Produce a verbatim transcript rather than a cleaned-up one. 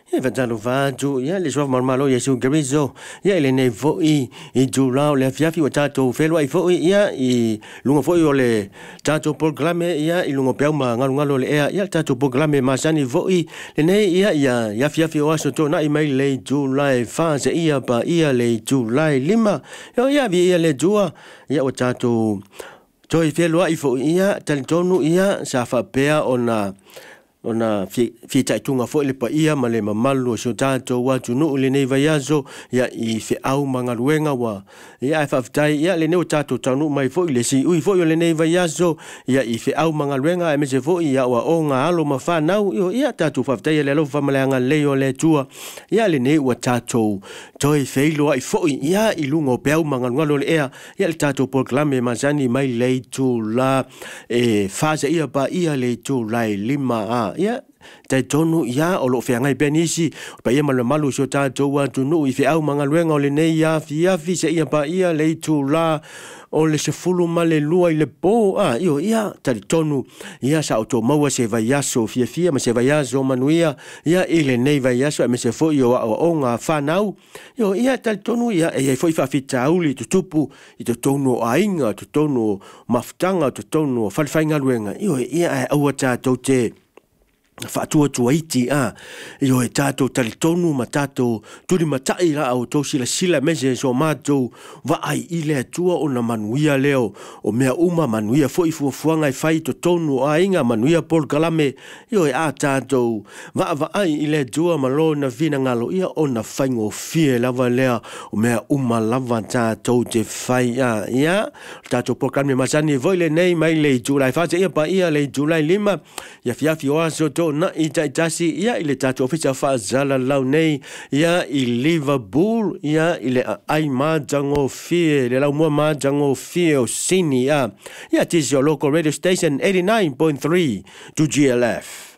ia vatalo vatu ia le sofa malmalo Yesu Keriso ia le nei foi i julao le fiafi o tato felo ai foi ia i lunga foi o le tato programe ia i lunga pau ma ngalo ngalo le ia ia tato programe masani foi le nei ia ia ia fiafi o aso to na i mai le julai fase ia pa ia le julai lima ia ia vi ia le jua ia o tato toi felo ai foi ia talitonu ia sa fa pea ona ona fi fi taitunga fo le pa ia ma le mamalu so tato wa tunu le nei vaiazo ia i fe au manga luenga wa ia fa ftai ia le nei tato tanu mai fo le si ui fo le nei vaiazo ia i fe au manga luenga e me se fo ia wa onga alo ma fa nau io ia tato fa ftai le lo fa malanga le o le tua ia le nei wa tato toi feilo ai fo ia i lungo pe au manga ngalo le ia ia le tato proclame mazani mai le tu la e fase ia pa ia le tu lai lima a ia tai tonu ia o lo feanga i benisi pa ia malu malu so tato wa tunu i fe au manga luenga o le nei ia fi ia fi se ia pa ia le tu la o le se fulu male lua i le po a io ia tai tonu ia sa auto maua se vaiaso fia fia ma se vaiaso manuia ia i le nei vaiaso me se fo io o onga fanau io ia tai tonu ia e foi fa fita uli tu tupu i to tonu ainga tu tonu maftanga tu tonu falfainga luenga io ia au tato te fa tua tua iti a io e tato talitonu ma tato turi matai la au to sila sila mese so mato va ai ile tua o na manuia leo o mea uma manuia foi fu fuanga i fai to tonu a inga manuia por kalame io e a tato va va ai ile tua malo na vina ngalo ia o na faingo fie lava lea o mea uma lava tato te fai a ia tato por kalame masani voile nei mai le July fa ia pa ia le July lima ia fiafi o aso to na ita itasi ia ile tato ofisa fa zala lau nei ia i Liverpool ia ile ai majango fie le lau mua majango fie o sini ia ia tisi o local radio station eighty-nine point three to G L F.